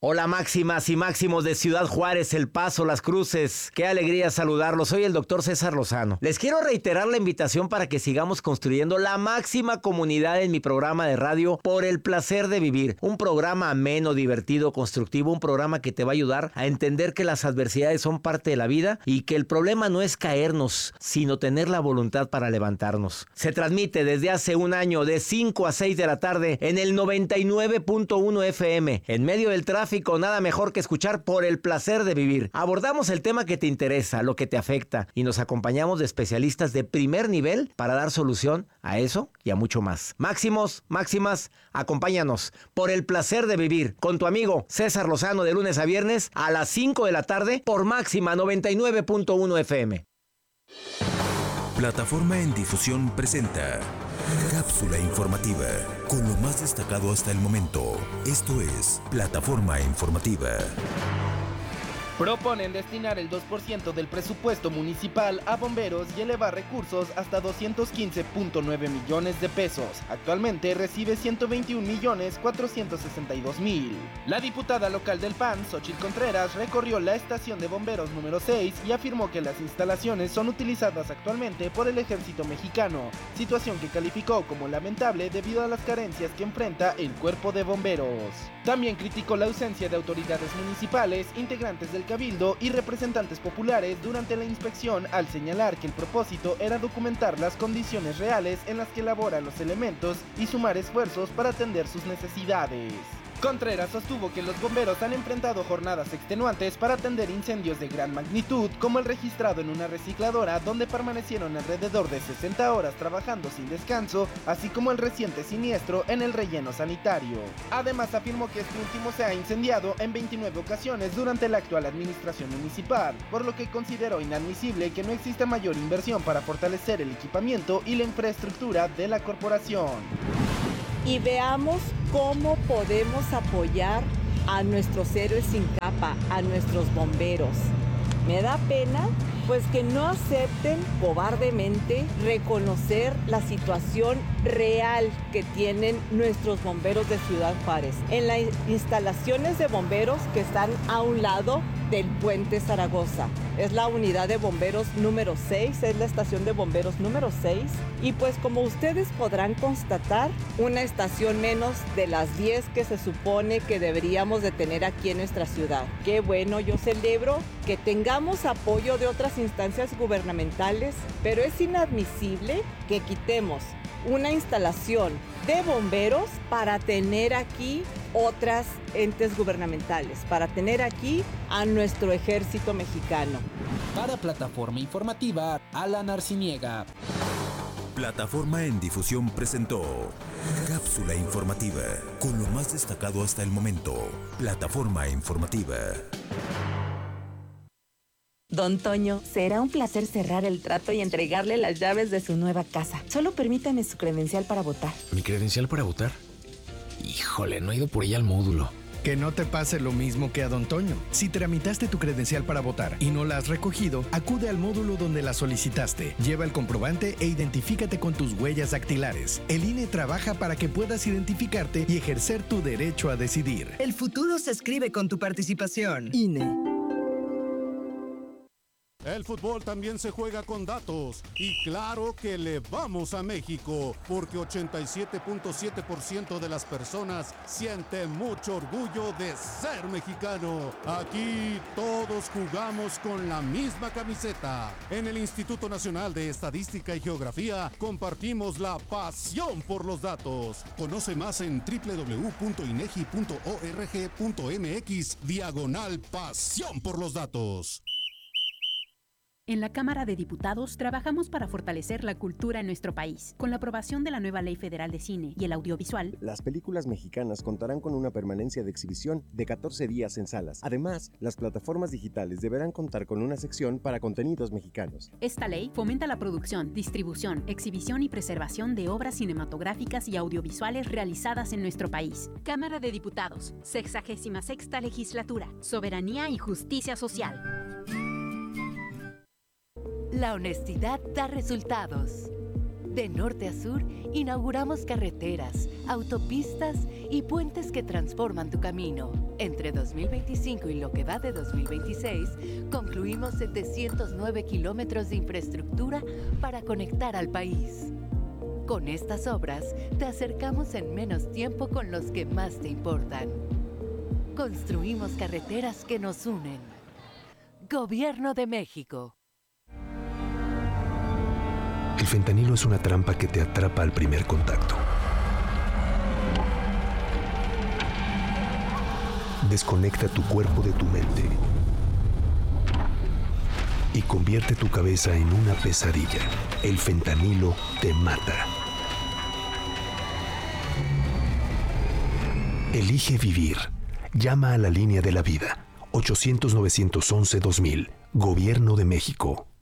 Hola máximas y máximos de Ciudad Juárez, El Paso, Las Cruces. Qué alegría saludarlos. Soy el doctor César Lozano. Les quiero reiterar la invitación para que sigamos construyendo la máxima comunidad en mi programa de radio Por el Placer de Vivir. Un programa ameno, divertido, constructivo. Un programa que te va a ayudar a entender que las adversidades son parte de la vida y que el problema no es caernos, sino tener la voluntad para levantarnos. Se transmite desde hace un año de 5 a 6 de la tarde en el 99.1 FM. En medio del tráfico, nada mejor que escuchar Por el Placer de Vivir. Abordamos el tema que te interesa, lo que te afecta, y nos acompañamos de especialistas de primer nivel para dar solución a eso y a mucho más. Máximos, máximas, acompáñanos Por el Placer de Vivir con tu amigo César Lozano de lunes a viernes a las 5 de la tarde por Máxima 99.1 FM. Plataforma en Difusión presenta Cápsula informativa, con lo más destacado hasta el momento. Esto es Plataforma Informativa. Proponen destinar el 2% del presupuesto municipal a bomberos y elevar recursos hasta 215.9 millones de pesos. Actualmente recibe 121.462.000. La diputada local del PAN, Xóchitl Contreras, recorrió la estación de bomberos número 6 y afirmó que las instalaciones son utilizadas actualmente por el ejército mexicano, situación que calificó como lamentable debido a las carencias que enfrenta el cuerpo de bomberos. También criticó la ausencia de autoridades municipales, integrantes del Cabildo y representantes populares durante la inspección, al señalar que el propósito era documentar las condiciones reales en las que laboran los elementos y sumar esfuerzos para atender sus necesidades. Contreras sostuvo que los bomberos han enfrentado jornadas extenuantes para atender incendios de gran magnitud, como el registrado en una recicladora donde permanecieron alrededor de 60 horas trabajando sin descanso, así como el reciente siniestro en el relleno sanitario. Además afirmó que este último se ha incendiado en 29 ocasiones durante la actual administración municipal, por lo que consideró inadmisible que no exista mayor inversión para fortalecer el equipamiento y la infraestructura de la corporación. Y veamos cómo podemos apoyar a nuestros héroes sin capa, a nuestros bomberos. Me da pena pues que no acepten cobardemente reconocer la situación real que tienen nuestros bomberos de Ciudad Juárez. En las instalaciones de bomberos que están a un lado del Puente Zaragoza. Es la unidad de bomberos número 6, es la estación de bomberos número 6. Y pues como ustedes podrán constatar, una estación menos de las 10 que se supone que deberíamos de tener aquí en nuestra ciudad. Qué bueno, yo celebro que tengamos apoyo de otras instancias gubernamentales, pero es inadmisible que quitemos una instalación de bomberos para tener aquí otras entes gubernamentales, para tener aquí a nuestro ejército mexicano. Para Plataforma Informativa, Alan Arciniega. Plataforma en Difusión presentó Cápsula informativa, con lo más destacado hasta el momento. Plataforma Informativa. Don Toño, será un placer cerrar el trato y entregarle las llaves de su nueva casa. Solo permítame su credencial para votar. ¿Mi credencial para votar? Híjole, no he ido por ella al módulo. Que no te pase lo mismo que a Don Toño. Si tramitaste tu credencial para votar y no la has recogido, acude al módulo donde la solicitaste. Lleva el comprobante e identifícate con tus huellas dactilares. El INE trabaja para que puedas identificarte y ejercer tu derecho a decidir. El futuro se escribe con tu participación. INE. El fútbol también se juega con datos y claro que le vamos a México porque 87.7% de las personas siente mucho orgullo de ser mexicano. Aquí todos jugamos con la misma camiseta. En el Instituto Nacional de Estadística y Geografía compartimos la pasión por los datos. Conoce más en www.inegi.org.mx/pasión por los datos. En la Cámara de Diputados trabajamos para fortalecer la cultura en nuestro país. Con la aprobación de la nueva Ley Federal de Cine y el Audiovisual, las películas mexicanas contarán con una permanencia de exhibición de 14 días en salas. Además, las plataformas digitales deberán contar con una sección para contenidos mexicanos. Esta ley fomenta la producción, distribución, exhibición y preservación de obras cinematográficas y audiovisuales realizadas en nuestro país. Cámara de Diputados, 66ª Legislatura, Soberanía y Justicia Social. La honestidad da resultados. De norte a sur, inauguramos carreteras, autopistas y puentes que transforman tu camino. Entre 2025 y lo que va de 2026, concluimos 709 kilómetros de infraestructura para conectar al país. Con estas obras, te acercamos en menos tiempo con los que más te importan. Construimos carreteras que nos unen. Gobierno de México. El fentanilo es una trampa que te atrapa al primer contacto. Desconecta tu cuerpo de tu mente y convierte tu cabeza en una pesadilla. El fentanilo te mata. Elige vivir. Llama a la línea de la vida. 800-911-2000. Gobierno de México.